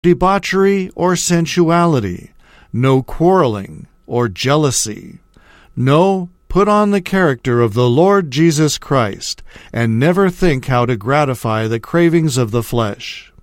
debauchery or sensuality, no quarreling or jealousy. No, put on the character of the Lord Jesus Christ, and never think how to gratify the cravings of the flesh.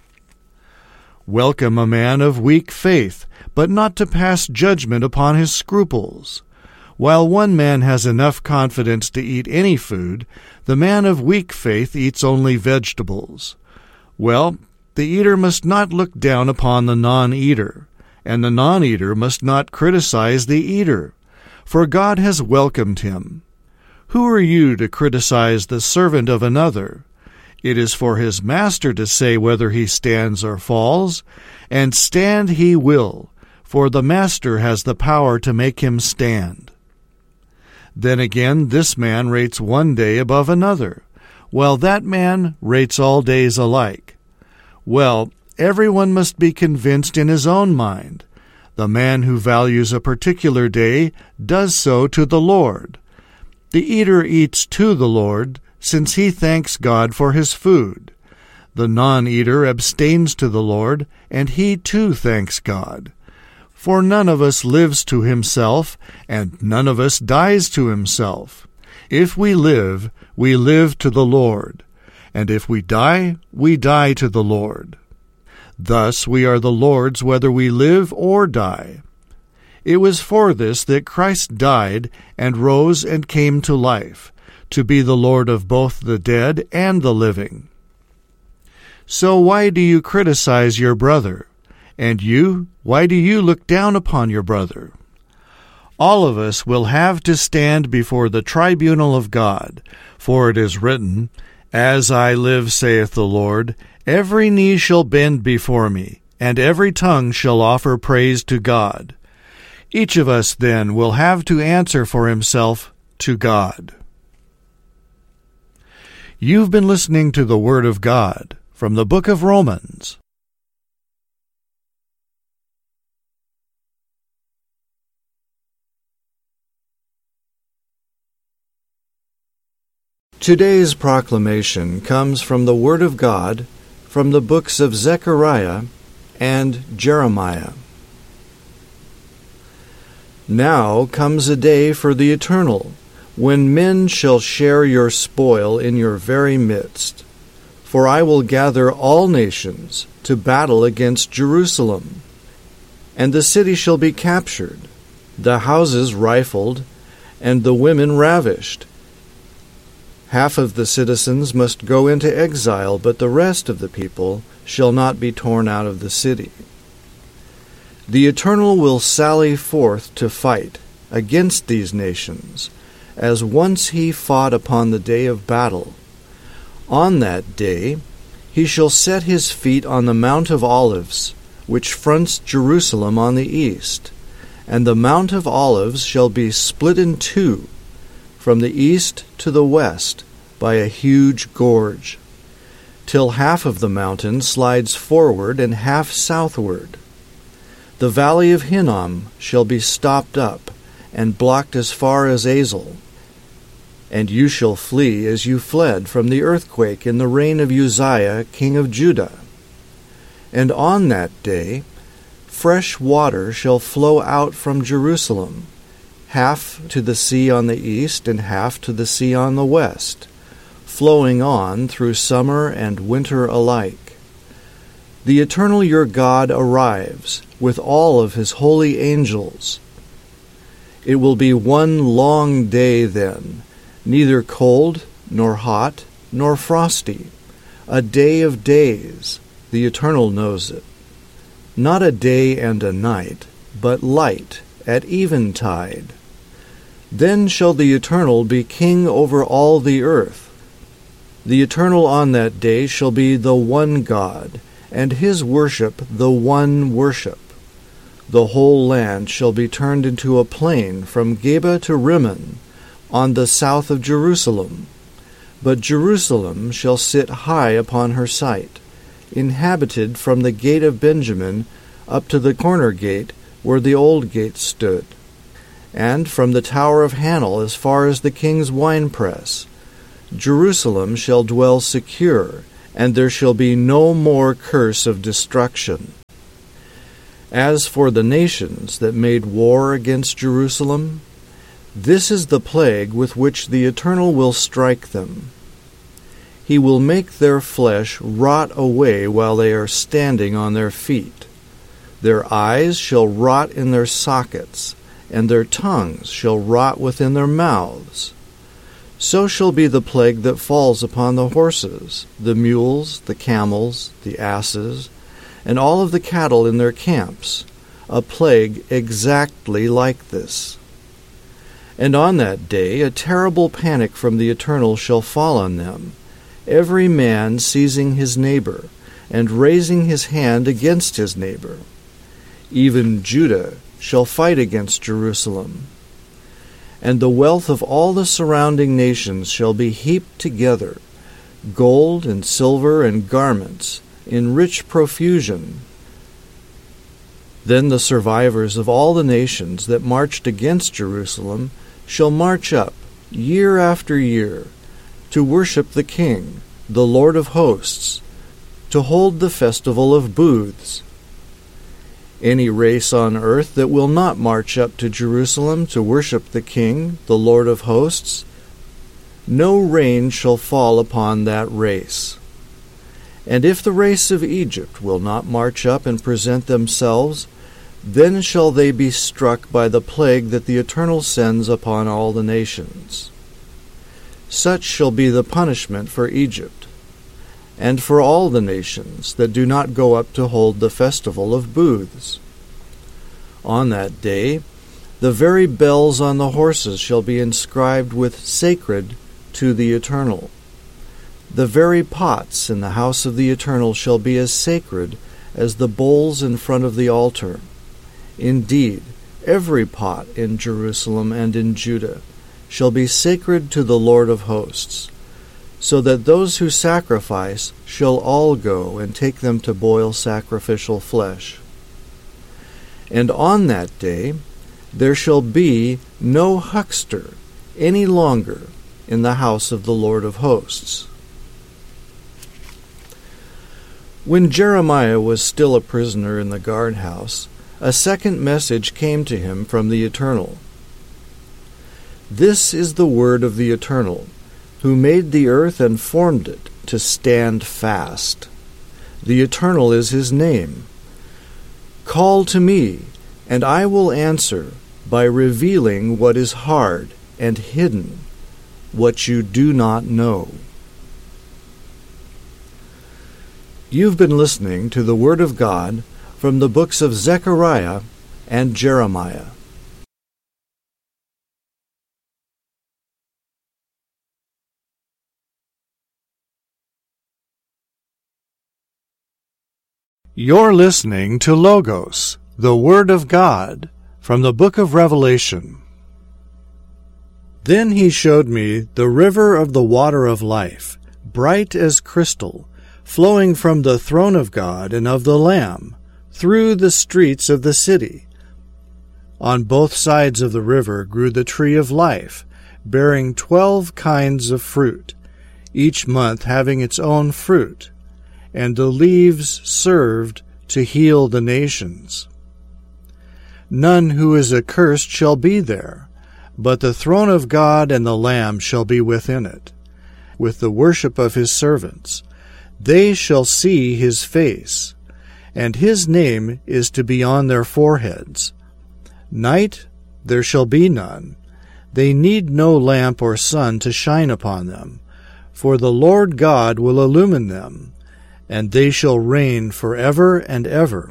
Welcome a man of weak faith, but not to pass judgment upon his scruples. While one man has enough confidence to eat any food, the man of weak faith eats only vegetables. Well, the eater must not look down upon the non-eater, and the non-eater must not criticize the eater, for God has welcomed him. Who are you to criticize the servant of another? It is for his master to say whether he stands or falls, and stand he will, for the master has the power to make him stand. Then again, this man rates one day above another, while that man rates all days alike. Well, everyone must be convinced in his own mind. The man who values a particular day does so to the Lord. The eater eats to the Lord, since he thanks God for his food. The non-eater abstains to the Lord, and he too thanks God. For none of us lives to himself, and none of us dies to himself. If we live to the Lord, and if we die to the Lord. Thus we are the Lord's whether we live or die. It was for this that Christ died and rose and came to life, to be the Lord of both the dead and the living. So why do you criticize your brother? And you, why do you look down upon your brother? All of us will have to stand before the tribunal of God, for it is written, As I live, saith the Lord, every knee shall bend before me, and every tongue shall offer praise to God. Each of us then will have to answer for himself to God. You've been listening to the Word of God from the book of Romans. Today's proclamation comes from the Word of God from the books of Zechariah and Jeremiah. Now comes a day for the eternal, when men shall share your spoil in your very midst. For I will gather all nations to battle against Jerusalem, and the city shall be captured, the houses rifled, and the women ravished. Half of the citizens must go into exile, but the rest of the people shall not be torn out of the city. The Eternal will sally forth to fight against these nations, as once he fought upon the day of battle. On that day he shall set his feet on the Mount of Olives, which fronts Jerusalem on the east, and the Mount of Olives shall be split in two, from the east to the west, by a huge gorge, till half of the mountain slides forward and half southward. The valley of Hinnom shall be stopped up, and blocked as far as Azel. And you shall flee as you fled from the earthquake in the reign of Uzziah, king of Judah. And on that day fresh water shall flow out from Jerusalem, half to the sea on the east and half to the sea on the west, flowing on through summer and winter alike. The Eternal your God arrives with all of his holy angels. It will be one long day then, neither cold, nor hot, nor frosty, a day of days, the Eternal knows it. Not a day and a night, but light at eventide. Then shall the Eternal be king over all the earth. The Eternal on that day shall be the one God, and his worship the one worship. The whole land shall be turned into a plain from Geba to Rimmon, on the south of Jerusalem. But Jerusalem shall sit high upon her site, inhabited from the gate of Benjamin up to the corner gate where the old gate stood, and from the tower of Hanel as far as the king's winepress. Jerusalem shall dwell secure, and there shall be no more curse of destruction. As for the nations that made war against Jerusalem, this is the plague with which the Eternal will strike them. He will make their flesh rot away while they are standing on their feet. Their eyes shall rot in their sockets, and their tongues shall rot within their mouths. So shall be the plague that falls upon the horses, the mules, the camels, the asses, and all of the cattle in their camps, a plague exactly like this. And on that day a terrible panic from the Eternal shall fall on them, every man seizing his neighbor, and raising his hand against his neighbor. Even Judah shall fight against Jerusalem. And the wealth of all the surrounding nations shall be heaped together, gold and silver and garments, in rich profusion. Then the survivors of all the nations that marched against Jerusalem shall march up, year after year, to worship the King, the Lord of hosts, to hold the festival of booths. Any race on earth that will not march up to Jerusalem to worship the King, the Lord of hosts, no rain shall fall upon that race. And if the race of Egypt will not march up and present themselves, then shall they be struck by the plague that the Eternal sends upon all the nations. Such shall be the punishment for Egypt, and for all the nations that do not go up to hold the festival of booths. On that day the very bells on the horses shall be inscribed with "Sacred to the Eternal." The very pots in the house of the Eternal shall be as sacred as the bowls in front of the altar. Indeed, every pot in Jerusalem and in Judah shall be sacred to the Lord of hosts, so that those who sacrifice shall all go and take them to boil sacrificial flesh. And on that day there shall be no huckster any longer in the house of the Lord of hosts. When Jeremiah was still a prisoner in the guardhouse, a second message came to him from the Eternal. This is the word of the Eternal, who made the earth and formed it to stand fast. The Eternal is his name. Call to me, and I will answer by revealing what is hard and hidden, what you do not know. You've been listening to the Word of God from the books of Zechariah and Jeremiah. You're listening to Logos, the Word of God, from the book of Revelation. Then he showed me the river of the water of life, bright as crystal, flowing from the throne of God and of the Lamb, through the streets of the city. On both sides of the river grew the tree of life, bearing 12 kinds of fruit, each month having its own fruit, and the leaves served to heal the nations. None who is accursed shall be there, but the throne of God and the Lamb shall be within it, with the worship of his servants. They shall see his face, and his name is to be on their foreheads. Night there shall be none. They need no lamp or sun to shine upon them, for the Lord God will illumine them, and they shall reign forever and ever.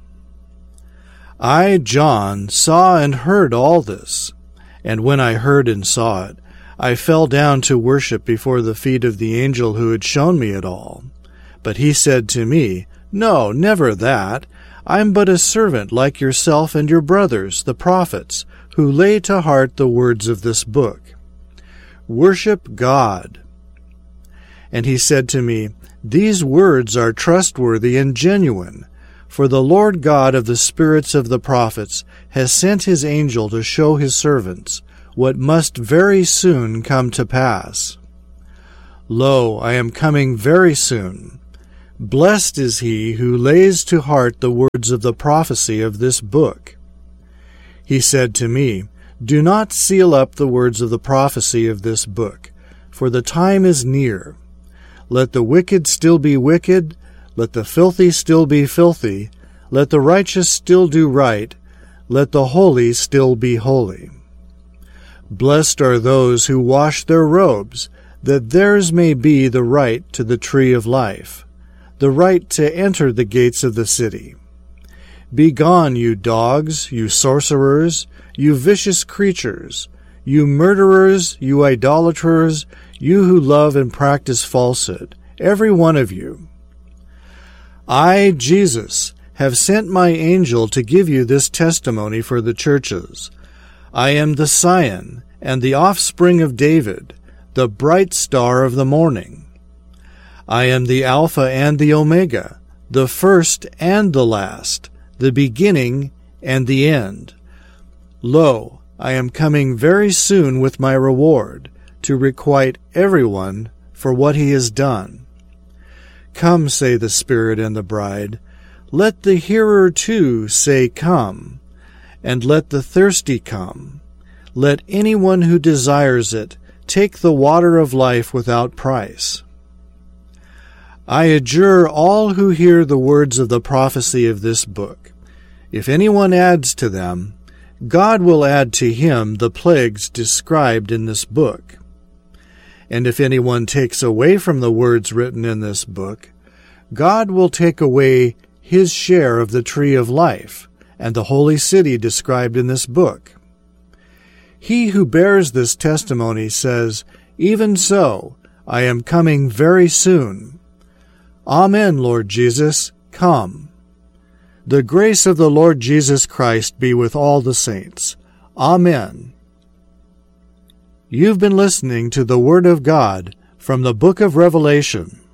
I, John, saw and heard all this, and when I heard and saw it, I fell down to worship before the feet of the angel who had shown me it all. But he said to me, No, never that. I'm but a servant like yourself and your brothers, the prophets, who lay to heart the words of this book. Worship God. And he said to me, These words are trustworthy and genuine, for the Lord God of the spirits of the prophets has sent his angel to show his servants what must very soon come to pass. Lo, I am coming very soon. Blessed is he who lays to heart the words of the prophecy of this book. He said to me, Do not seal up the words of the prophecy of this book, for the time is near. Let the wicked still be wicked, let the filthy still be filthy, let the righteous still do right, let the holy still be holy. Blessed are those who wash their robes, that theirs may be the right to the tree of life, the right to enter the gates of the city. Begone, you dogs, you sorcerers, you vicious creatures, you murderers, you idolaters, you who love and practice falsehood, every one of you. I, Jesus, have sent my angel to give you this testimony for the churches. I am the Scion and the offspring of David, the bright star of the morning. I am the Alpha and the Omega, the first and the last, the beginning and the end. Lo, I am coming very soon with my reward, to requite everyone for what he has done. Come, say the Spirit and the bride. Let the hearer too say, Come, and let the thirsty come. Let anyone who desires it take the water of life without price. I adjure all who hear the words of the prophecy of this book. If anyone adds to them, God will add to him the plagues described in this book. And if anyone takes away from the words written in this book, God will take away his share of the tree of life and the holy city described in this book. He who bears this testimony says, Even so, I am coming very soon. Amen, Lord Jesus, come. The grace of the Lord Jesus Christ be with all the saints. Amen. You've been listening to the Word of God from the book of Revelation.